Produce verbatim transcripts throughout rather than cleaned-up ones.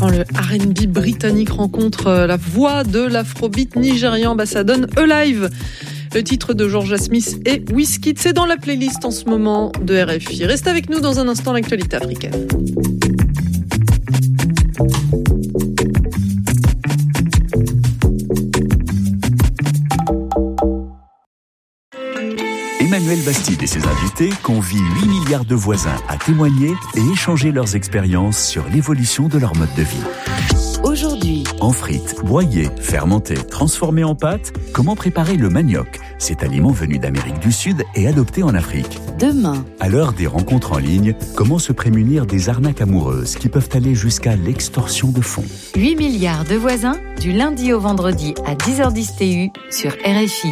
quand le R and B britannique rencontre la voix de l'afrobeat nigérian, bah ça donne Alive. Le titre de Georgia Smith et Wizkid, c'est dans la playlist en ce moment de R F I. Reste avec nous dans un instant, l'actualité africaine. Emmanuel Bastide et ses invités convient huit milliards de voisins à témoigner et échanger leurs expériences sur l'évolution de leur mode de vie. Aujourd'hui, en frites, broyées, fermentées, transformées en pâtes, comment préparer le manioc, cet aliment venu d'Amérique du Sud et adopté en Afrique. Demain, à l'heure des rencontres en ligne, comment se prémunir des arnaques amoureuses qui peuvent aller jusqu'à l'extorsion de fonds. huit milliards de voisins, du lundi au vendredi à dix heures dix T U sur R F I.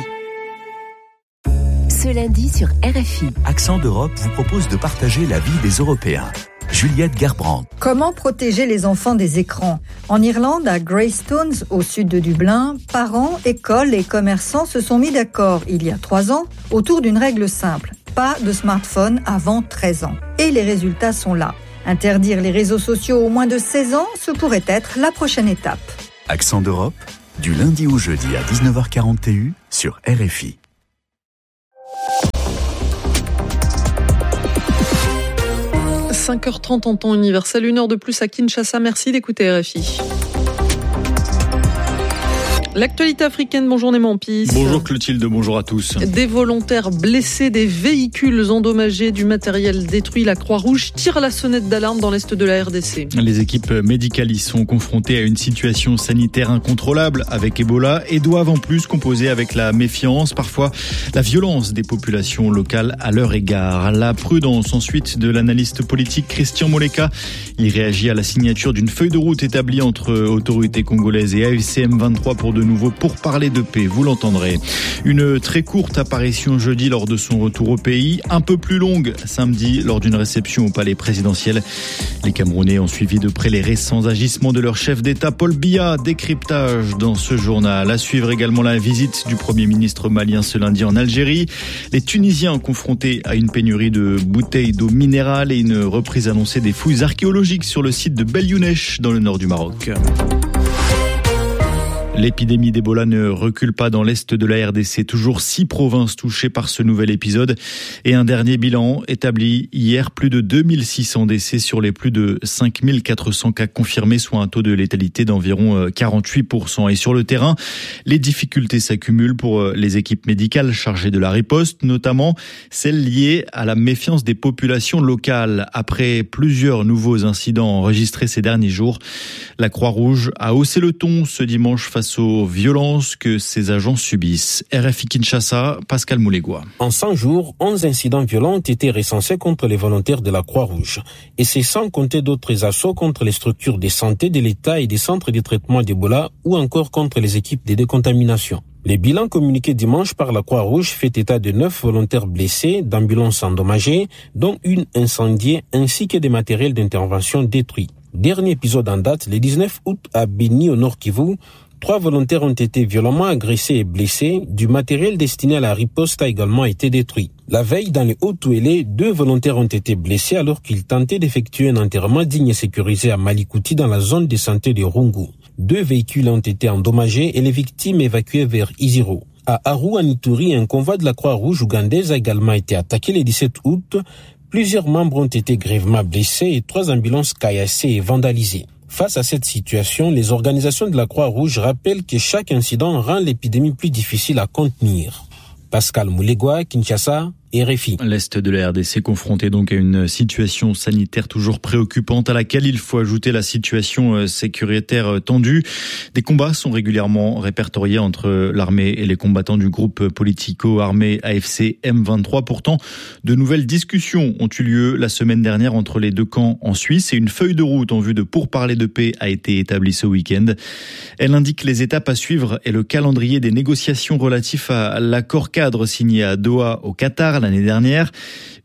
Ce lundi sur R F I. Accent d'Europe vous propose de partager la vie des Européens. Juliette Gerbrandt. Comment protéger les enfants des écrans ? En Irlande, à Greystones, au sud de Dublin, parents, écoles et commerçants se sont mis d'accord, il y a trois ans, autour d'une règle simple. Pas de smartphone avant treize ans. Et les résultats sont là. Interdire les réseaux sociaux aux moins de seize ans, ce pourrait être la prochaine étape. Accent d'Europe, du lundi au jeudi à dix-neuf heures quarante T U sur R F I. cinq heures trente en temps universel, une heure de plus à Kinshasa. Merci d'écouter R F I. L'actualité africaine, bonjour Néman Pis. Bonjour Clotilde, bonjour à tous. Des volontaires blessés, des véhicules endommagés, du matériel détruit. La Croix-Rouge tire la sonnette d'alarme dans l'est de la R D C. Les équipes médicales y sont confrontées à une situation sanitaire incontrôlable avec Ebola et doivent en plus composer avec la méfiance, parfois la violence des populations locales à leur égard. La prudence ensuite de l'analyste politique Christian Moleka. Il réagit à la signature d'une feuille de route établie entre autorités congolaises et A F C M vingt-trois pour de nouveau pour parler de paix, vous l'entendrez. Une très courte apparition jeudi lors de son retour au pays, un peu plus longue samedi lors d'une réception au palais présidentiel. Les Camerounais ont suivi de près les récents agissements de leur chef d'État Paul Biya, décryptage dans ce journal. À suivre également la visite du Premier ministre malien ce lundi en Algérie. Les Tunisiens confrontés à une pénurie de bouteilles d'eau minérale et une reprise annoncée des fouilles archéologiques sur le site de Bel Younesh dans le nord du Maroc. L'épidémie d'Ebola ne recule pas dans l'est de la R D C. Toujours six provinces touchées par ce nouvel épisode. Et un dernier bilan établi hier, plus de deux mille six cents décès sur les plus de cinq mille quatre cents cas confirmés, soit un taux de létalité d'environ quarante-huit pour cent. Et sur le terrain, les difficultés s'accumulent pour les équipes médicales chargées de la riposte, notamment celles liées à la méfiance des populations locales. Après plusieurs nouveaux incidents enregistrés ces derniers jours, la Croix-Rouge a haussé le ton ce dimanche face aux violences que ces agents subissent. R F I Kinshasa, Pascal Moulégois. En cent jours, onze incidents violents ont été recensés contre les volontaires de la Croix-Rouge. Et c'est sans compter d'autres assauts contre les structures de santé de l'État et des centres de traitement d'Ebola ou encore contre les équipes de décontamination. Les bilans communiqués dimanche par la Croix-Rouge fait état de neuf volontaires blessés, d'ambulances endommagées, dont une incendiée ainsi que des matériels d'intervention détruits. Dernier épisode en date, le dix-neuf août à Beni au Nord Kivu, trois volontaires ont été violemment agressés et blessés. Du matériel destiné à la riposte a également été détruit. La veille, dans les Hauts-Touélé, deux volontaires ont été blessés alors qu'ils tentaient d'effectuer un enterrement digne et sécurisé à Malikouti dans la zone de santé de Rungu. Deux véhicules ont été endommagés et les victimes évacuées vers Iziro. À Aru, en Ituri, un convoi de la Croix-Rouge ougandaise a également été attaqué le dix-sept août. Plusieurs membres ont été grièvement blessés et trois ambulances caillassées et vandalisées. Face à cette situation, les organisations de la Croix-Rouge rappellent que chaque incident rend l'épidémie plus difficile à contenir. Pascal Moulégois, Kinshasa, R F I. L'Est de la R D C confronté donc à une situation sanitaire toujours préoccupante à laquelle il faut ajouter la situation sécuritaire tendue. Des combats sont régulièrement répertoriés entre l'armée et les combattants du groupe politico-armé A F C M vingt-trois. Pourtant, de nouvelles discussions ont eu lieu la semaine dernière entre les deux camps en Suisse et une feuille de route en vue de pourparlers de paix a été établie ce week-end. Elle indique les étapes à suivre et le calendrier des négociations relatifs à l'accord cadre signé à Doha au Qatar l'année dernière.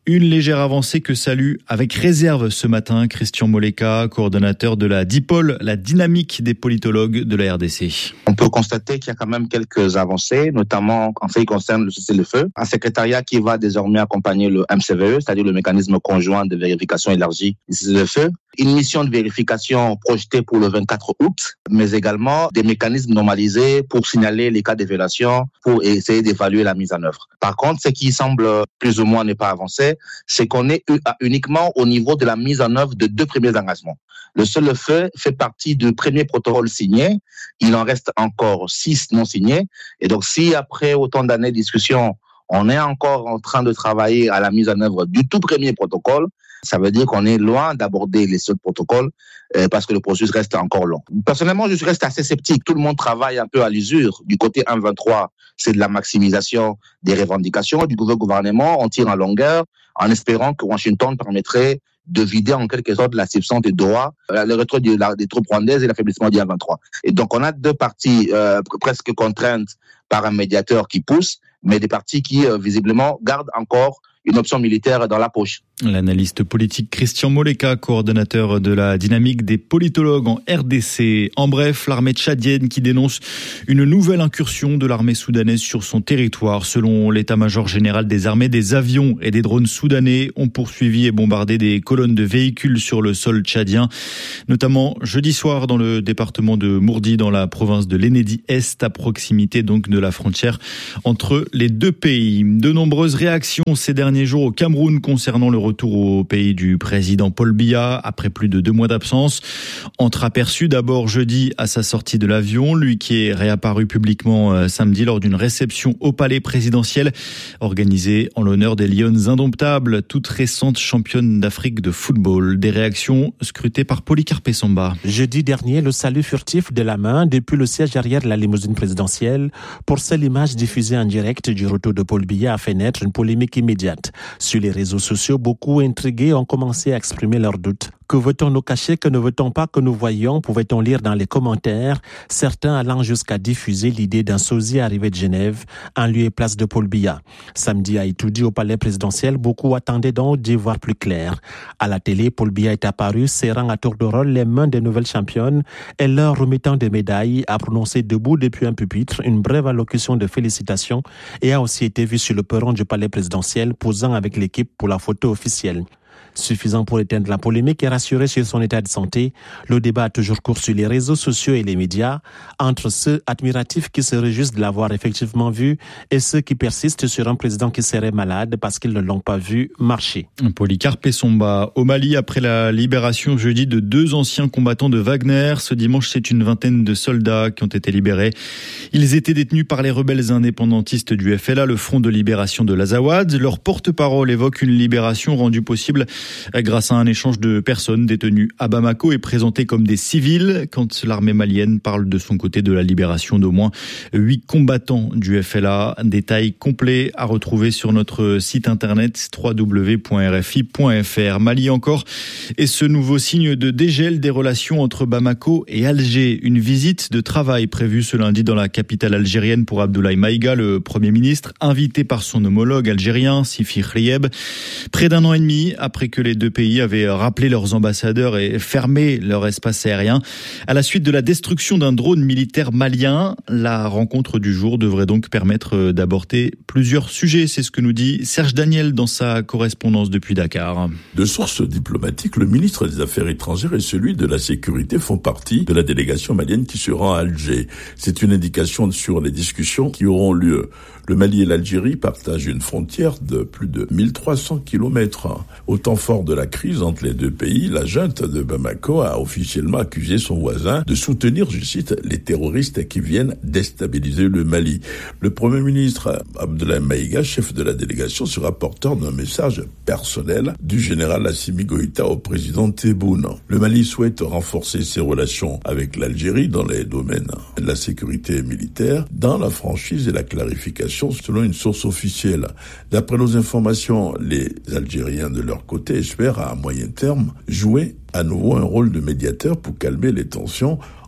Une légère avancée que salue avec réserve ce matin Christian Moleka, coordonnateur de la DIPOL, la dynamique des politologues de la R D C. On peut constater qu'il y a quand même quelques avancées, notamment en ce qui concerne le cessez-le-feu. Un secrétariat qui va désormais accompagner le M C V E, c'est-à-dire le mécanisme conjoint de vérification élargie du cessez-le-feu. Une mission de vérification projetée pour le vingt-quatre août, mais également des mécanismes normalisés pour signaler les cas de violation, pour essayer d'évaluer la mise en œuvre. Par contre, ce qui semble plus ou moins ne pas avancer, c'est qu'on est uniquement au niveau de la mise en œuvre de deux premiers engagements. Le cessez-le-feu fait partie du premier protocole signé. Il en reste encore six non signés. Et donc, si après autant d'années de discussion, on est encore en train de travailler à la mise en œuvre du tout premier protocole, ça veut dire qu'on est loin d'aborder les autres protocoles euh, parce que le processus reste encore long. Personnellement, je reste assez sceptique. Tout le monde travaille un peu à l'usure. Du côté un vingt-trois, c'est de la maximisation des revendications. Du gouvernement, on tire en longueur en espérant que Washington permettrait de vider en quelque sorte la substance des Doha, le retrait de la, des troupes rwandaises et l'affaiblissement du un vingt-trois. Et donc, on a deux parties euh, presque contraintes par un médiateur qui pousse, mais des parties qui, euh, visiblement, gardent encore une option militaire dans la poche. L'analyste politique Christian Moleka, coordonnateur de la dynamique des politologues en R D C. En bref, l'armée tchadienne qui dénonce une nouvelle incursion de l'armée soudanaise sur son territoire. Selon l'état-major général des armées, des avions et des drones soudanais ont poursuivi et bombardé des colonnes de véhicules sur le sol tchadien, notamment jeudi soir dans le département de Mourdi, dans la province de l'Enedi-Est, à proximité donc de la frontière entre les deux pays. De nombreuses réactions ces derniers jours au Cameroun concernant le retour au pays du président Paul Biya après plus de deux mois d'absence. Entreaperçu d'abord jeudi à sa sortie de l'avion, lui qui est réapparu publiquement euh, samedi lors d'une réception au palais présidentiel organisée en l'honneur des Lionnes indomptables, toute récente championne d'Afrique de football. Des réactions scrutées par Polycarpe Samba. Jeudi dernier, le salut furtif de la main depuis le siège arrière de la limousine présidentielle. Pour seule image diffusée en direct du retour de Paul Biya a fait naître une polémique immédiate. Sur les réseaux sociaux, beaucoup Beaucoup intrigués ont commencé à exprimer leurs doutes. Que veut-on nous cacher, que ne veut-on pas que nous voyions, pouvait-on lire dans les commentaires, certains allant jusqu'à diffuser l'idée d'un sosie arrivé de Genève en lieu et place de Paul Biya. Samedi à Itoudi, au palais présidentiel, beaucoup attendaient donc d'y voir plus clair. À la télé, Paul Biya est apparu, serrant à tour de rôle les mains des nouvelles championnes et leur remettant des médailles, a prononcé debout depuis un pupitre une brève allocution de félicitations et a aussi été vu sur le perron du palais présidentiel posant avec l'équipe pour la photo officielle. Suffisant pour éteindre la polémique et rassurer sur son état de santé. Le débat a toujours cours sur les réseaux sociaux et les médias, entre ceux admiratifs qui se réjouissent de l'avoir effectivement vu et ceux qui persistent sur un président qui serait malade parce qu'ils ne l'ont pas vu marcher. Polycarpe Samba. Au Mali, après la libération jeudi de deux anciens combattants de Wagner, ce dimanche, c'est une vingtaine de soldats qui ont été libérés. Ils étaient détenus par les rebelles indépendantistes du F L A, le Front de libération de l'Azawad. Leur porte-parole évoque une libération rendue possible grâce à un échange de personnes détenues à Bamako et présentées comme des civils, quand l'armée malienne parle de son côté de la libération d'au moins huit combattants du F L A. Détails complets à retrouver sur notre site internet w w w point r f i point f r. Mali encore, et ce nouveau signe de dégel des relations entre Bamako et Alger. Une visite de travail prévue ce lundi dans la capitale algérienne pour Abdoulaye Maïga, le Premier ministre, invité par son homologue algérien, Sifi Khrieb. Près d'un an et demi après que les deux pays avaient rappelé leurs ambassadeurs et fermé leur espace aérien. À la suite de la destruction d'un drone militaire malien, la rencontre du jour devrait donc permettre d'aborder plusieurs sujets. C'est ce que nous dit Serge Daniel dans sa correspondance depuis Dakar. De sources diplomatiques, le ministre des Affaires étrangères et celui de la Sécurité font partie de la délégation malienne qui se rend à Alger. C'est une indication sur les discussions qui auront lieu. Le Mali et l'Algérie partagent une frontière de plus de mille trois cents kilomètres. Au temps fort de la crise entre les deux pays, la junte de Bamako a officiellement accusé son voisin de soutenir, je cite, les terroristes qui viennent déstabiliser le Mali. Le Premier ministre Abdoulaye Maïga, chef de la délégation, sera porteur d'un message personnel du général Assimi Goïta au président Tebboune. Le Mali souhaite renforcer ses relations avec l'Algérie dans les domaines de la sécurité militaire, dans la franchise et la clarification, selon une source officielle. D'après nos informations, les Algériens de leur côté espèrent à moyen terme jouer à nouveau un rôle de médiateur pour calmer les tensions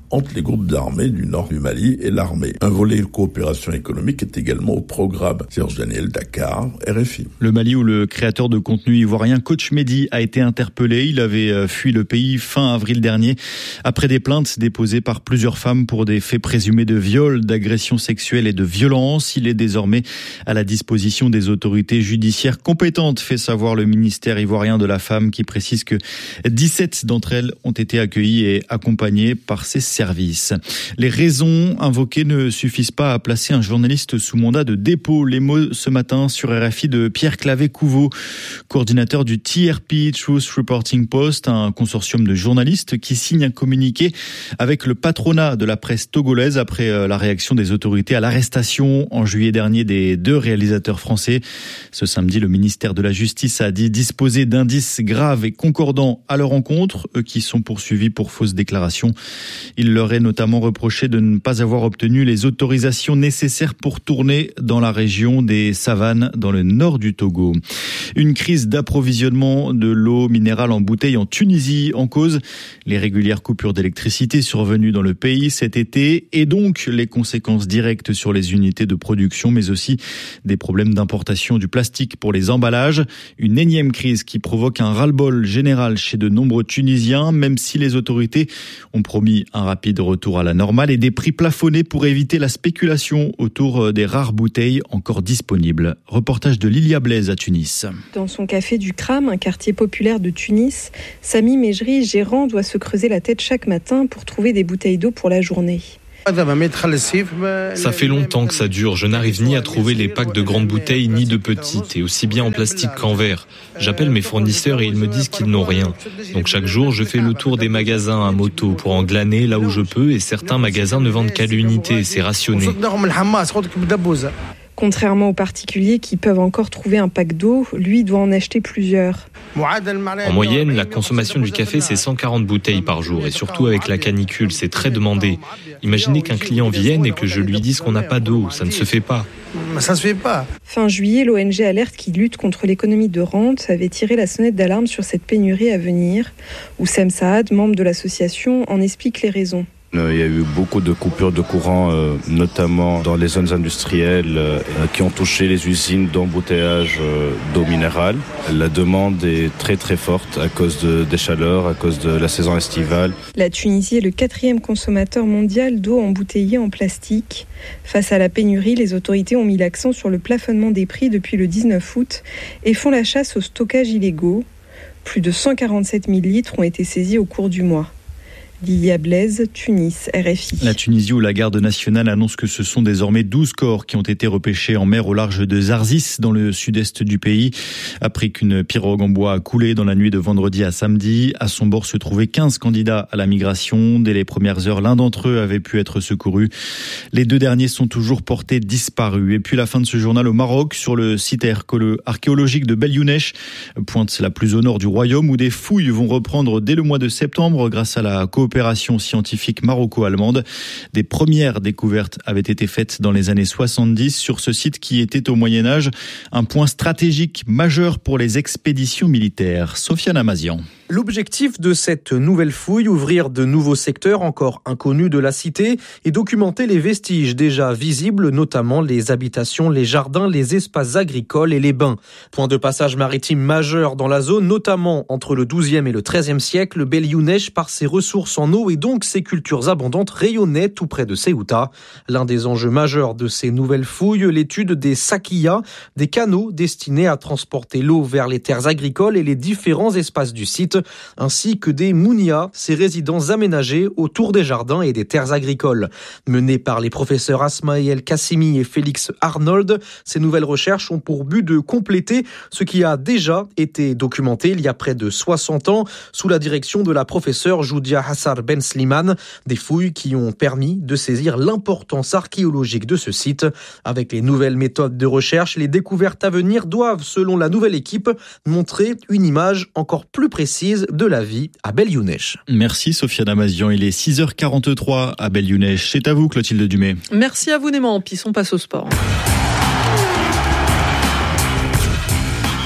entre les groupes d'armées du nord du Mali et l'armée. Un volet coopération économique est également au programme. Serge Daniel, Dakar, R F I. Le Mali où le créateur de contenu ivoirien Coach Mehdi a été interpellé. Il avait fui le pays fin avril dernier après des plaintes déposées par plusieurs femmes pour des faits présumés de viol, d'agression sexuelle et de violence. Il est désormais à la disposition des autorités judiciaires compétentes, fait savoir le ministère ivoirien de la femme qui précise que dix-sept d'entre elles ont été accueillies et accompagnées par ses services. Les raisons invoquées ne suffisent pas à placer un journaliste sous mandat de dépôt. Les mots ce matin sur R F I de Pierre Clavé-Couveau, coordinateur du T R P, Truth Reporting Post, un consortium de journalistes qui signe un communiqué avec le patronat de la presse togolaise après la réaction des autorités à l'arrestation en juillet dernier des deux réalisateurs français. Ce samedi, le ministère de la Justice a dit disposer d'indices graves et concordants à leur encontre, eux qui sont poursuivis pour fausses déclarations. Il leur est notamment reproché de ne pas avoir obtenu les autorisations nécessaires pour tourner dans la région des Savanes, dans le nord du Togo. Une crise d'approvisionnement de l'eau minérale en bouteilles en Tunisie en cause. Les régulières coupures d'électricité survenues dans le pays cet été et donc les conséquences directes sur les unités de production, mais aussi des problèmes d'importation du plastique pour les emballages. Une énième crise qui provoque un ras-le-bol général chez de nombreux Tunisiens, même si les autorités ont promis un rapide retour à la normale et des prix plafonnés pour éviter la spéculation autour des rares bouteilles encore disponibles. Reportage de Lilia Blaise à Tunis. Dans son café du Kram, un quartier populaire de Tunis, Sami Mejri, gérant, doit se creuser la tête chaque matin pour trouver des bouteilles d'eau pour la journée. Ça fait longtemps que ça dure. Je n'arrive ni à trouver les packs de grandes bouteilles ni de petites, et aussi bien en plastique qu'en verre. J'appelle mes fournisseurs et ils me disent qu'ils n'ont rien. Donc chaque jour, je fais le tour des magasins à moto pour en glaner là où je peux, et certains magasins ne vendent qu'à l'unité, c'est rationné. Contrairement aux particuliers qui peuvent encore trouver un pack d'eau, lui doit en acheter plusieurs. En moyenne, la consommation du café, c'est cent quarante bouteilles par jour. Et surtout avec la canicule, c'est très demandé. Imaginez qu'un client vienne et que je lui dise qu'on n'a pas d'eau. Ça ne se fait pas. Ça se fait pas. Fin juillet, l'O N G Alerte qui lutte contre l'économie de rente avait tiré la sonnette d'alarme sur cette pénurie à venir. Oussem Saad, membre de l'association, en explique les raisons. Il y a eu beaucoup de coupures de courant, euh, notamment dans les zones industrielles euh, qui ont touché les usines d'embouteillage euh, d'eau minérale. La demande est très très forte à cause de, des chaleurs, à cause de la saison estivale. La Tunisie est le quatrième consommateur mondial d'eau embouteillée en plastique. Face à la pénurie, les autorités ont mis l'accent sur le plafonnement des prix depuis le dix-neuf août et font la chasse aux stockages illégaux. Plus de cent quarante-sept mille litres ont été saisis au cours du mois. Lilia Blaise, Tunis, R F I. La Tunisie où la garde nationale annonce que ce sont désormais douze corps qui ont été repêchés en mer au large de Zarzis dans le sud-est du pays après qu'une pirogue en bois a coulé dans la nuit de vendredi à samedi. À son bord se trouvaient quinze candidats à la migration. Dès les premières heures, l'un d'entre eux avait pu être secouru. Les deux derniers sont toujours portés disparus. Et puis la fin de ce journal au Maroc sur le site archéologique de Bel Younesh, pointe la plus au nord du royaume où des fouilles vont reprendre dès le mois de septembre grâce à la coopération Opération scientifique maroco-allemande. Des premières découvertes avaient été faites dans les années soixante-dix sur ce site qui était au Moyen-Âge un point stratégique majeur pour les expéditions militaires. Sofiane Amazian. L'objectif de cette nouvelle fouille, ouvrir de nouveaux secteurs encore inconnus de la cité et documenter les vestiges déjà visibles, notamment les habitations, les jardins, les espaces agricoles et les bains. Point de passage maritime majeur dans la zone, notamment entre le douzième et le treizième siècle, Bel Younesh, par ses ressources en eau et donc ses cultures abondantes, rayonnait tout près de Ceuta. L'un des enjeux majeurs de ces nouvelles fouilles, l'étude des sakiyas, des canaux destinés à transporter l'eau vers les terres agricoles et les différents espaces du site, ainsi que des mounia, ces résidences aménagées autour des jardins et des terres agricoles. Menées par les professeurs Asmaël Kassimi et Félix Arnold, ces nouvelles recherches ont pour but de compléter ce qui a déjà été documenté il y a près de soixante ans sous la direction de la professeure Joudia Hassar Ben Slimane, des fouilles qui ont permis de saisir l'importance archéologique de ce site. Avec les nouvelles méthodes de recherche, les découvertes à venir doivent, selon la nouvelle équipe, montrer une image encore plus précise de la vie à Bel Younesh. Merci Sophia Damazian, il est six heures quarante-trois à Bel Younesh. C'est à vous Clotilde Dumay. Merci à vous Néman Ampis, on passe au sport.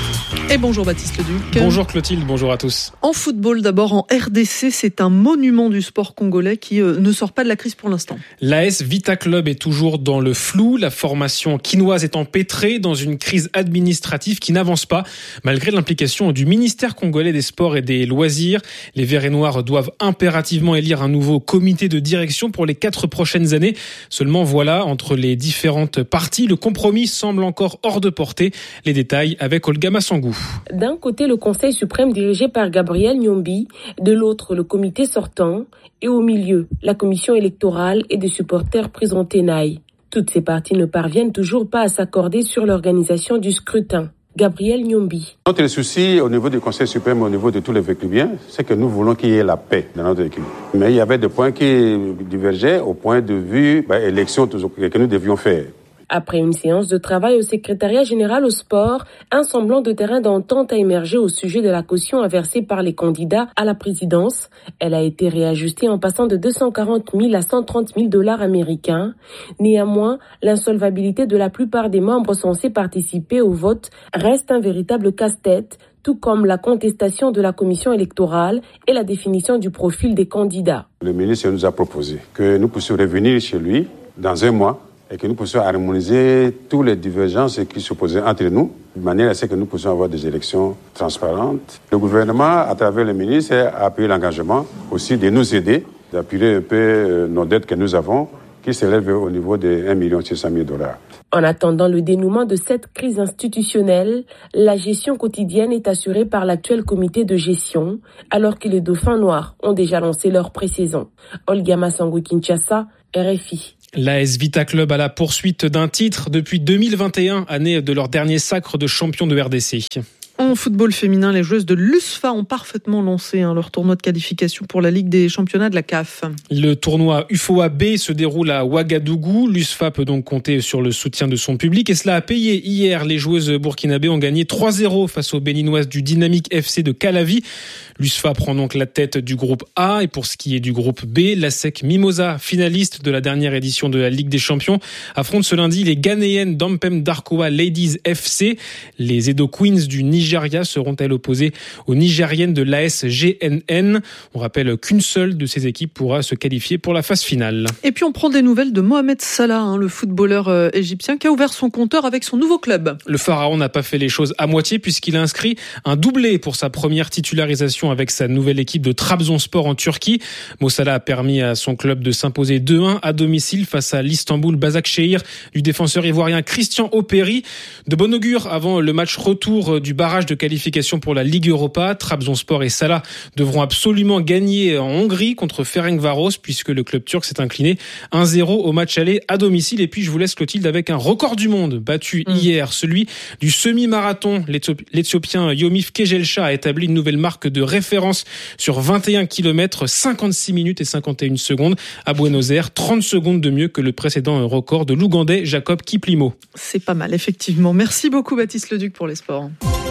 Et bonjour Baptiste Leduc. Bonjour Clotilde, bonjour à tous. En football d'abord, en R D C, c'est un monument du sport congolais qui euh, ne sort pas de la crise pour l'instant. L'A S Vita Club est toujours dans le flou. La formation quinoise est empêtrée dans une crise administrative qui n'avance pas, malgré l'implication du ministère congolais des Sports et des Loisirs. Les Verts et Noirs doivent impérativement élire un nouveau comité de direction pour les quatre prochaines années. Seulement voilà, entre les différentes parties, le compromis semble encore hors de portée. Les détails avec Olga Massangou. D'un côté, le Conseil suprême dirigé par Gabriel Nyombi, de l'autre, le comité sortant, et au milieu, la commission électorale et des supporters pris en tenaille. Toutes ces parties ne parviennent toujours pas à s'accorder sur l'organisation du scrutin. Gabriel Nyombi. Notre souci au niveau du Conseil suprême, au niveau de tous les véhiculiens, c'est que nous voulons qu'il y ait la paix dans notre équipe. Mais il y avait des points qui divergeaient au point de vue bah, élection que nous devions faire. Après une séance de travail au secrétariat général au sport, un semblant de terrain d'entente a émergé au sujet de la caution à verser par les candidats à la présidence. Elle a été réajustée en passant de deux cent quarante mille à cent trente mille dollars américains. Néanmoins, l'insolvabilité de la plupart des membres censés participer au vote reste un véritable casse-tête, tout comme la contestation de la commission électorale et la définition du profil des candidats. Le ministre nous a proposé que nous puissions revenir chez lui dans un mois et que nous puissions harmoniser toutes les divergences qui s'opposaient entre nous, de manière à ce que nous puissions avoir des élections transparentes. Le gouvernement, à travers le ministre, a pris l'engagement aussi de nous aider, d'appuyer un peu nos dettes que nous avons, qui s'élèvent au niveau de un million six cent mille dollars. En attendant le dénouement de cette crise institutionnelle, la gestion quotidienne est assurée par l'actuel comité de gestion, alors que les Dauphins Noirs ont déjà lancé leur pré-saison. Olga Massangou, Kinshasa, R F I. L'A S Vita Club à la poursuite d'un titre depuis deux mille vingt et un, année de leur dernier sacre de champion de R D C. En football féminin, les joueuses de l'U S F A ont parfaitement lancé hein, leur tournoi de qualification pour la Ligue des championnats de la C A F. Le tournoi U F O A B se déroule à Ouagadougou. L'U S F A peut donc compter sur le soutien de son public et cela a payé. Hier, les joueuses burkinabées ont gagné trois zéro face aux béninoises du Dynamique F C de Calavi. L'U S F A prend donc la tête du groupe A et pour ce qui est du groupe B, l'A S E C Mimosa, finaliste de la dernière édition de la Ligue des Champions, affronte ce lundi les Ghanéennes d'Ampem Darkoa Ladies F C. Les Edo Queens du Nigeria seront-elles opposées aux Nigériennes de l'A S G N N. On rappelle qu'une seule de ces équipes pourra se qualifier pour la phase finale. Et puis on prend des nouvelles de Mohamed Salah, hein, le footballeur euh, égyptien qui a ouvert son compteur avec son nouveau club. Le Pharaon n'a pas fait les choses à moitié puisqu'il a inscrit un doublé pour sa première titularisation avec sa nouvelle équipe de Trabzonspor en Turquie. Mo Salah a permis à son club de s'imposer deux un à domicile face à l'Istanbul Başakşehir du défenseur ivoirien Christian Operi. De bon augure avant le match retour du barrage de qualification pour la Ligue Europa. Trabzonspor et Salah devront absolument gagner en Hongrie contre Ferencváros puisque le club turc s'est incliné un zéro au match aller à domicile. Et puis je vous laisse Clotilde avec un record du monde battu mmh. hier, celui du semi-marathon. L'Éthiopien Yomif Kejelcha a établi une nouvelle marque de référence sur vingt et un kilomètres, cinquante-six minutes et cinquante et une secondes à Buenos Aires, trente secondes de mieux que le précédent record de l'Ougandais Jacob Kiplimo. C'est pas mal, effectivement. Merci beaucoup Baptiste Leduc pour les sports.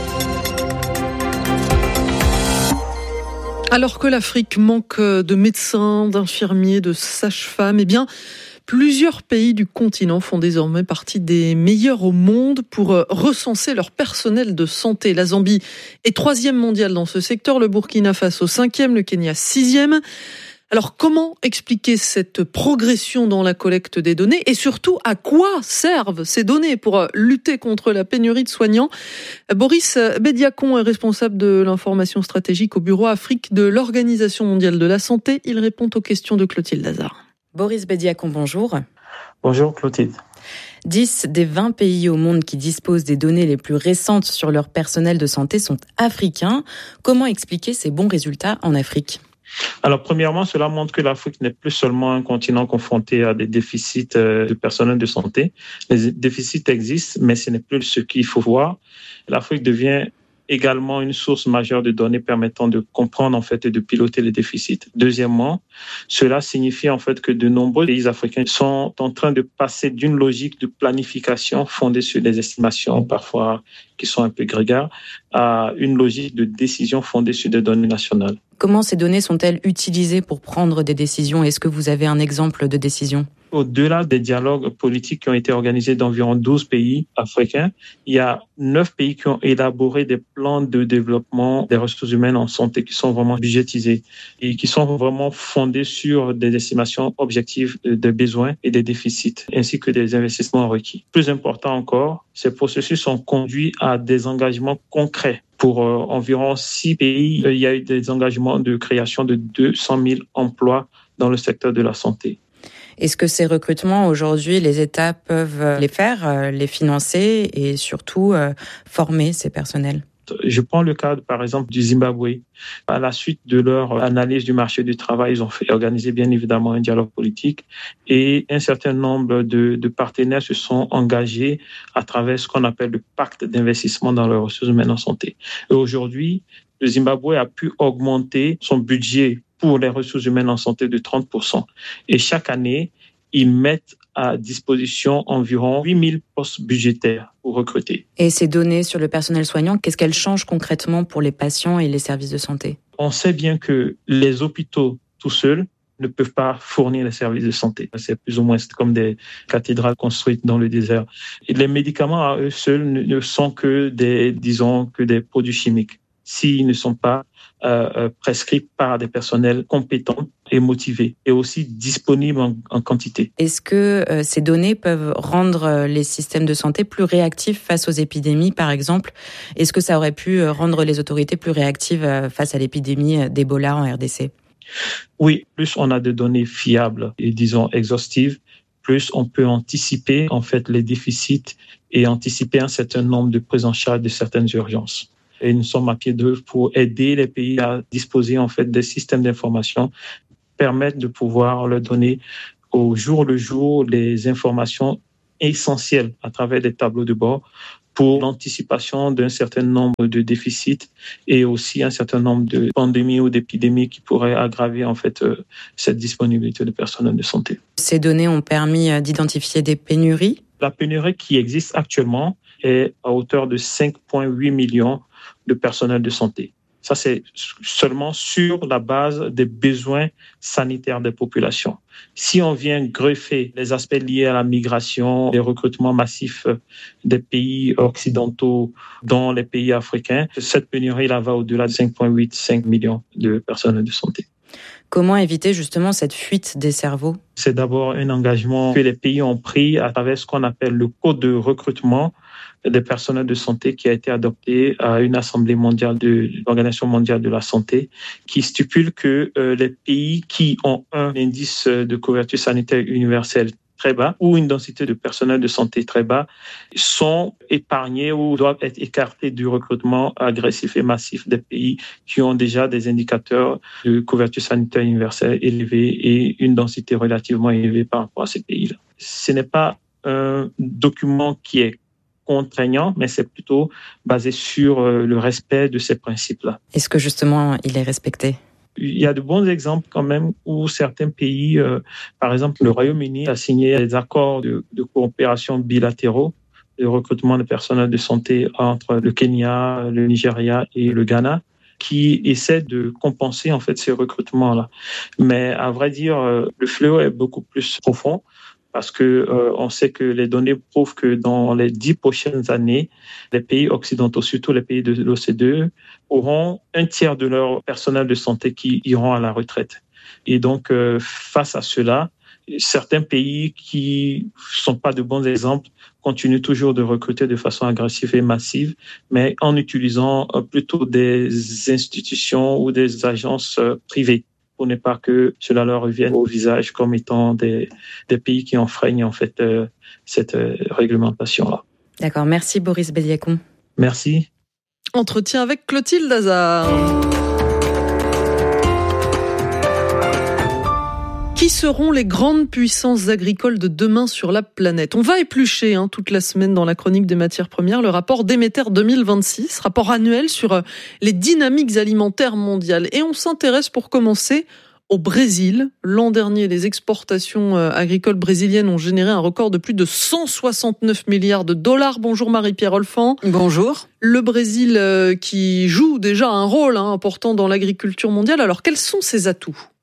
Alors que l'Afrique manque de médecins, d'infirmiers, de sages-femmes, eh bien, plusieurs pays du continent font désormais partie des meilleurs au monde pour recenser leur personnel de santé. La Zambie est troisième mondiale dans ce secteur, le Burkina Faso cinquième, le Kenya sixième. Alors, comment expliquer cette progression dans la collecte des données et surtout à quoi servent ces données pour lutter contre la pénurie de soignants ? Boris Bediakon est responsable de l'information stratégique au bureau Afrique de l'Organisation mondiale de la santé. Il répond aux questions de Clotilde Lazare. Boris Bediakon, bonjour. Bonjour Clotilde. dix des vingt pays au monde qui disposent des données les plus récentes sur leur personnel de santé sont africains. Comment expliquer ces bons résultats en Afrique ? Alors, premièrement, cela montre que l'Afrique n'est plus seulement un continent confronté à des déficits de personnel de santé. Les déficits existent, mais ce n'est plus ce qu'il faut voir. L'Afrique devient également une source majeure de données permettant de comprendre en fait et de piloter les déficits. Deuxièmement, cela signifie en fait que de nombreux pays africains sont en train de passer d'une logique de planification fondée sur des estimations parfois qui sont un peu grégaires à une logique de décision fondée sur des données nationales. Comment ces données sont-elles utilisées pour prendre des décisions ? Est-ce que vous avez un exemple de décision ? Au-delà des dialogues politiques qui ont été organisés d'environ douze pays africains, il y a neuf pays qui ont élaboré des plans de développement des ressources humaines en santé qui sont vraiment budgétisés et qui sont vraiment fondés sur des estimations objectives des besoins et des déficits, ainsi que des investissements requis. Plus important encore, ces processus ont conduit à des engagements concrets. Pour euh, environ six pays, il y a eu des engagements de création de deux cent mille emplois dans le secteur de la santé. Est-ce que ces recrutements, aujourd'hui, les États peuvent les faire, les financer et surtout former ces personnels ? Je prends le cas, par exemple, du Zimbabwe. À la suite de leur analyse du marché du travail, ils ont fait organiser bien évidemment un dialogue politique et un certain nombre de, de partenaires se sont engagés à travers ce qu'on appelle le pacte d'investissement dans les ressources humaines en santé. Et aujourd'hui, le Zimbabwe a pu augmenter son budget pour les ressources humaines en santé de trente pour cent. Et chaque année, ils mettent à disposition environ huit mille postes budgétaires pour recruter. Et ces données sur le personnel soignant, qu'est-ce qu'elles changent concrètement pour les patients et les services de santé ? On sait bien que les hôpitaux tout seuls ne peuvent pas fournir les services de santé. C'est plus ou moins comme des cathédrales construites dans le désert. Et les médicaments à eux seuls ne sont que des, disons, que des produits chimiques. S'ils ne sont pas euh, prescrits par des personnels compétents et motivés et aussi disponibles en, en quantité. Est-ce que euh, ces données peuvent rendre les systèmes de santé plus réactifs face aux épidémies, par exemple ? Est-ce que ça aurait pu rendre les autorités plus réactives face à l'épidémie d'Ebola en R D C ? Oui, plus on a de données fiables et disons exhaustives, plus on peut anticiper en fait les déficits et anticiper un certain nombre de prises en charge de certaines urgences. Et nous sommes à pied d'œuvre pour aider les pays à disposer en fait des systèmes d'information, permettre de pouvoir leur donner au jour le jour les informations essentielles à travers des tableaux de bord pour l'anticipation d'un certain nombre de déficits et aussi un certain nombre de pandémies ou d'épidémies qui pourraient aggraver en fait euh, cette disponibilité de personnel de santé. Ces données ont permis d'identifier des pénuries. La pénurie qui existe actuellement est à hauteur de cinq virgule huit millions de personnel de santé. Ça, c'est seulement sur la base des besoins sanitaires des populations. Si on vient greffer les aspects liés à la migration, les recrutements massifs des pays occidentaux dans les pays africains, cette pénurie-là va au-delà de cinq virgule huit millions de personnel de santé. Comment éviter justement cette fuite des cerveaux ? C'est d'abord un engagement que les pays ont pris à travers ce qu'on appelle le code de recrutement des personnels de santé qui a été adopté à une assemblée mondiale de l'Organisation mondiale de la santé qui stipule que euh, les pays qui ont un indice de couverture sanitaire universelle très bas ou une densité de personnel de santé très bas sont épargnés ou doivent être écartés du recrutement agressif et massif des pays qui ont déjà des indicateurs de couverture sanitaire universelle élevés et une densité relativement élevée par rapport à ces pays-là. Ce n'est pas un document qui est contraignant, mais c'est plutôt basé sur le respect de ces principes-là. Est-ce que justement il est respecté ? Il y a de bons exemples quand même où certains pays, euh, par exemple le Royaume-Uni, a signé des accords de, de coopération bilatéraux de recrutement de personnel de santé entre le Kenya, le Nigeria et le Ghana, qui essaient de compenser en fait ces recrutements-là. Mais à vrai dire, euh, le fléau est beaucoup plus profond. Parce que euh, on sait que les données prouvent que dans les dix prochaines années, les pays occidentaux, surtout les pays de l'O C D E, auront un tiers de leur personnel de santé qui iront à la retraite. Et donc, euh, face à cela, certains pays qui sont pas de bons exemples continuent toujours de recruter de façon agressive et massive, mais en utilisant euh, plutôt des institutions ou des agences euh, privées, pour ne pas que cela leur revienne au visage comme étant des, des pays qui enfreignent en fait euh, cette euh, réglementation-là. D'accord, merci Boris Bediacon. Merci. Entretien avec Clotilde Hazard. Qui seront les grandes puissances agricoles de demain sur la planète ? On va éplucher hein, toute la semaine dans la chronique des matières premières le rapport Demeter deux mille vingt-six, rapport annuel sur les dynamiques alimentaires mondiales. Et on s'intéresse pour commencer au Brésil. L'an dernier, les exportations agricoles brésiliennes ont généré un record de plus de cent soixante-neuf milliards de dollars. Bonjour Marie-Pierre Olfan. Bonjour. Le Brésil qui joue déjà un rôle hein, important dans l'agriculture mondiale. Alors quels sont ses atouts ?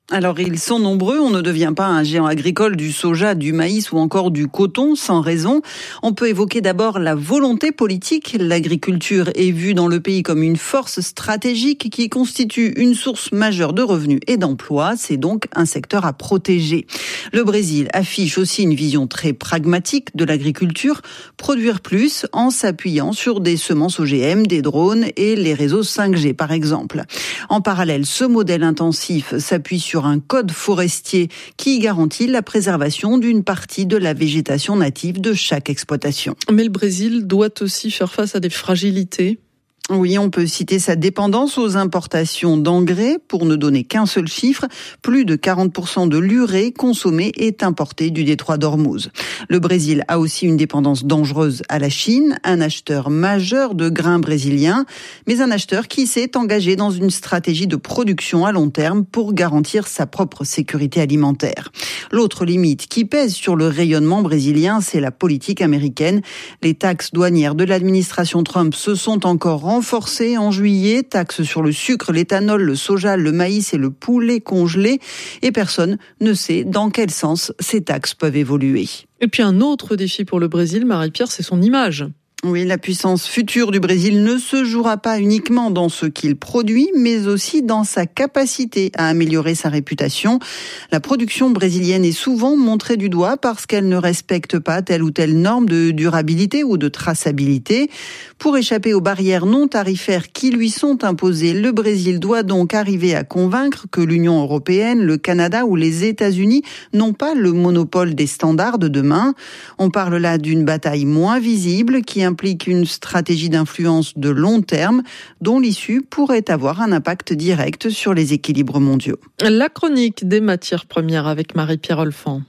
Alors ils sont nombreux, on ne devient pas un géant agricole du soja, du maïs ou encore du coton sans raison. On peut évoquer d'abord la volonté politique. L'agriculture est vue dans le pays comme une force stratégique qui constitue une source majeure de revenus et d'emplois. C'est donc un secteur à protéger. Le Brésil affiche aussi une vision très pragmatique de l'agriculture, produire plus en s'appuyant sur des semences O G M, des drones et les réseaux cinq G par exemple. En parallèle, ce modèle intensif s'appuie sur un code forestier qui garantit la préservation d'une partie de la végétation native de chaque exploitation. Mais le Brésil doit aussi faire face à des fragilités. Oui, on peut citer sa dépendance aux importations d'engrais. Pour ne donner qu'un seul chiffre, plus de quarante pour cent de l'urée consommée est importée du détroit d'Ormuz. Le Brésil a aussi une dépendance dangereuse à la Chine, un acheteur majeur de grains brésiliens, mais un acheteur qui s'est engagé dans une stratégie de production à long terme pour garantir sa propre sécurité alimentaire. L'autre limite qui pèse sur le rayonnement brésilien, c'est la politique américaine. Les taxes douanières de l'administration Trump se sont encore renforcées renforcée en juillet, taxes sur le sucre, l'éthanol, le soja, le maïs et le poulet congelé. Et personne ne sait dans quel sens ces taxes peuvent évoluer. Et puis un autre défi pour le Brésil, Marie-Pierre, c'est son image. Oui, la puissance future du Brésil ne se jouera pas uniquement dans ce qu'il produit, mais aussi dans sa capacité à améliorer sa réputation. La production brésilienne est souvent montrée du doigt parce qu'elle ne respecte pas telle ou telle norme de durabilité ou de traçabilité. Pour échapper aux barrières non tarifaires qui lui sont imposées, le Brésil doit donc arriver à convaincre que l'Union européenne, le Canada ou les États-Unis n'ont pas le monopole des standards de demain. On parle là d'une bataille moins visible qui implique une stratégie d'influence de long terme dont l'issue pourrait avoir un impact direct sur les équilibres mondiaux. La chronique des matières premières avec Marie-Pierre Olfan.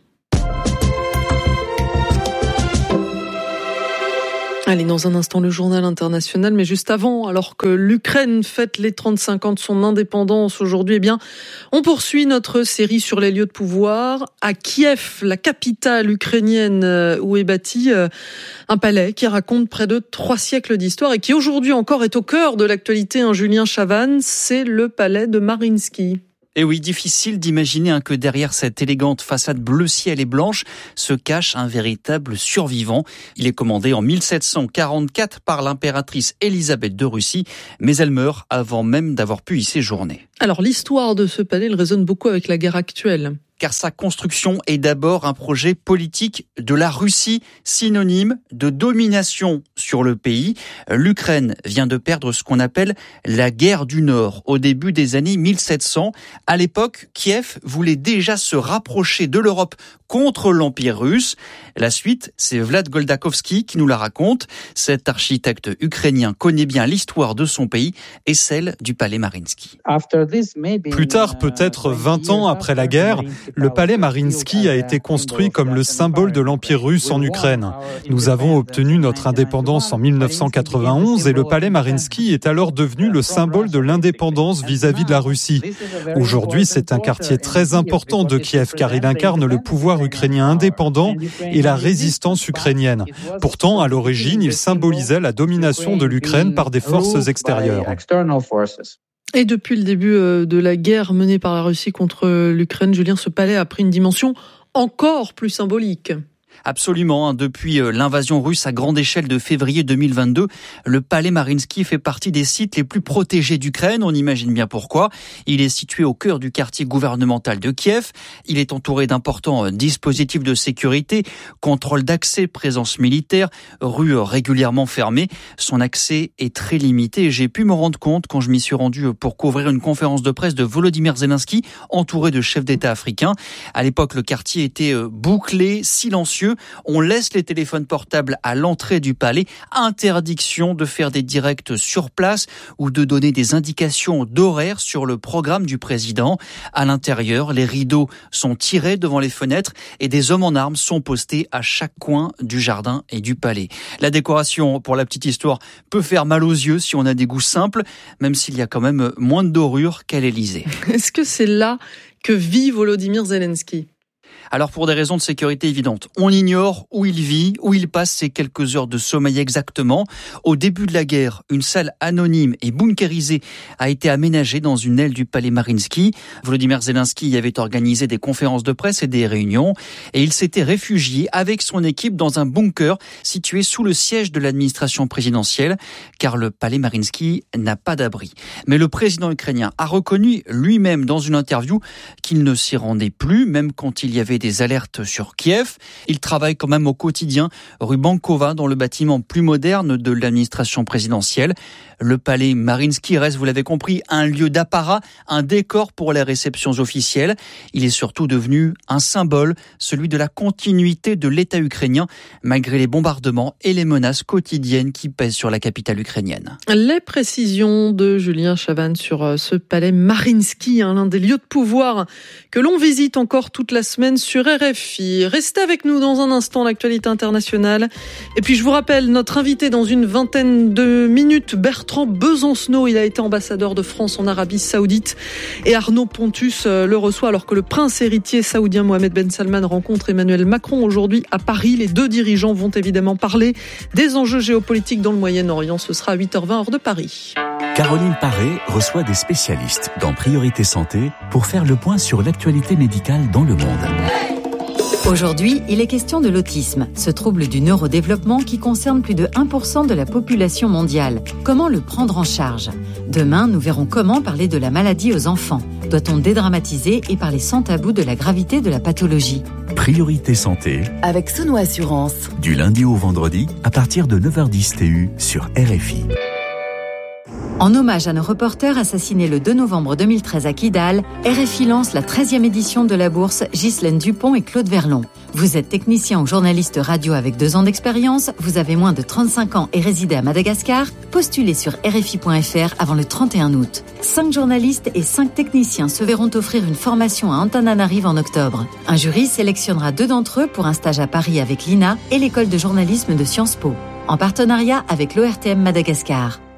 Allez, dans un instant, le journal international, mais juste avant, alors que l'Ukraine fête les trente-cinq ans de son indépendance aujourd'hui, eh bien, on poursuit notre série sur les lieux de pouvoir. À Kiev, la capitale ukrainienne où est bâti un palais qui raconte près de trois siècles d'histoire et qui aujourd'hui encore est au cœur de l'actualité. Un Julien Chavannes, c'est le palais de Mariinsky. Et oui, difficile d'imaginer que derrière cette élégante façade bleu ciel et blanche se cache un véritable survivant. Il est commandé en mille sept cent quarante-quatre par l'impératrice Élisabeth de Russie, mais elle meurt avant même d'avoir pu y séjourner. Alors l'histoire de ce palais, elle résonne beaucoup avec la guerre actuelle. Car sa construction est d'abord un projet politique de la Russie, synonyme de domination sur le pays. L'Ukraine vient de perdre ce qu'on appelle la guerre du Nord au début des années mille sept cents. À l'époque, Kiev voulait déjà se rapprocher de l'Europe contre l'Empire russe. La suite, c'est Vlad Goldakovski qui nous la raconte. Cet architecte ukrainien connaît bien l'histoire de son pays et celle du palais Mariinsky. Plus tard, peut-être vingt ans après la guerre, le palais Mariinsky a été construit comme le symbole de l'Empire russe en Ukraine. Nous avons obtenu notre indépendance en mille neuf cent quatre-vingt-onze et le palais Mariinsky est alors devenu le symbole de l'indépendance vis-à-vis de la Russie. Aujourd'hui, c'est un quartier très important de Kiev car il incarne le pouvoir ukrainien indépendant et la résistance ukrainienne. Pourtant, à l'origine, il symbolisait la domination de l'Ukraine par des forces extérieures. Et depuis le début de la guerre menée par la Russie contre l'Ukraine, Julien, ce palais a pris une dimension encore plus symbolique. Absolument. Depuis l'invasion russe à grande échelle de février deux mille vingt-deux, le palais Mariinsky fait partie des sites les plus protégés d'Ukraine. On imagine bien pourquoi. Il est situé au cœur du quartier gouvernemental de Kiev. Il est entouré d'importants dispositifs de sécurité, contrôle d'accès, présence militaire, rues régulièrement fermées. Son accès est très limité et j'ai pu me rendre compte quand je m'y suis rendu pour couvrir une conférence de presse de Volodymyr Zelensky, entouré de chefs d'État africains. À l'époque, le quartier était bouclé, silencieux. On laisse les téléphones portables à l'entrée du palais. Interdiction de faire des directs sur place ou de donner des indications d'horaire sur le programme du président. À l'intérieur, les rideaux sont tirés devant les fenêtres et des hommes en armes sont postés à chaque coin du jardin et du palais. La décoration, pour la petite histoire, peut faire mal aux yeux si on a des goûts simples, même s'il y a quand même moins de dorures qu'à l'Élysée. Est-ce que c'est là que vit Volodymyr Zelensky ? Alors pour des raisons de sécurité évidentes, on ignore où il vit, où il passe ses quelques heures de sommeil exactement. Au début de la guerre, une salle anonyme et bunkérisée a été aménagée dans une aile du palais Mariinsky. Volodymyr Zelensky y avait organisé des conférences de presse et des réunions et il s'était réfugié avec son équipe dans un bunker situé sous le siège de l'administration présidentielle car le palais Mariinsky n'a pas d'abri. Mais le président ukrainien a reconnu lui-même dans une interview qu'il ne s'y rendait plus, même quand il y avait des alertes sur Kiev. Il travaille quand même au quotidien rue Bankova dans le bâtiment plus moderne de l'administration présidentielle. Le palais Mariinsky reste, vous l'avez compris, un lieu d'apparat, un décor pour les réceptions officielles. Il est surtout devenu un symbole, celui de la continuité de l'État ukrainien, malgré les bombardements et les menaces quotidiennes qui pèsent sur la capitale ukrainienne. Les précisions de Julien Chavannes sur ce palais Mariinsky, hein, l'un des lieux de pouvoir que l'on visite encore toute la semaine sur R F I. Restez avec nous dans un instant, l'actualité internationale. Et puis je vous rappelle, notre invité dans une vingtaine de minutes, Bertrand Besancenot, il a été ambassadeur de France en Arabie Saoudite et Arnaud Pontus le reçoit alors que le prince héritier saoudien Mohamed Ben Salman rencontre Emmanuel Macron aujourd'hui à Paris. Les deux dirigeants vont évidemment parler des enjeux géopolitiques dans le Moyen-Orient. Ce sera à huit heures vingt heure de Paris. Caroline Paré reçoit des spécialistes dans Priorité Santé pour faire le point sur l'actualité médicale dans le monde. Aujourd'hui, il est question de l'autisme, ce trouble du neurodéveloppement qui concerne plus de un pour cent de la population mondiale. Comment le prendre en charge ? Demain, nous verrons comment parler de la maladie aux enfants. Doit-on dédramatiser et parler sans tabou de la gravité de la pathologie ? Priorité Santé, avec Sono Assurance. Du lundi au vendredi, à partir de neuf heures dix T U sur R F I. En hommage à nos reporters assassinés le deux novembre deux mille treize à Kidal, R F I lance la treizième édition de la bourse Ghislaine Dupont et Claude Verlon. Vous êtes technicien ou journaliste radio avec deux ans d'expérience, vous avez moins de trente-cinq ans et résidez à Madagascar, postulez sur R F I point F R avant le trente et un août. Cinq journalistes et cinq techniciens se verront offrir une formation à Antananarive en octobre. Un jury sélectionnera deux d'entre eux pour un stage à Paris avec l'I N A et l'école de journalisme de Sciences Po, en partenariat avec l'O R T M Madagascar.